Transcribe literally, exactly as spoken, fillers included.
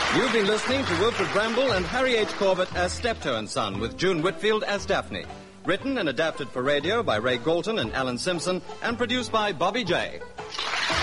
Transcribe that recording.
You've been listening to Wilfred Bramble and Harry H. Corbett as Steptoe and Son, with June Whitfield as Daphne. Written and adapted for radio by Ray Galton and Alan Simpson, and produced by Bobby J.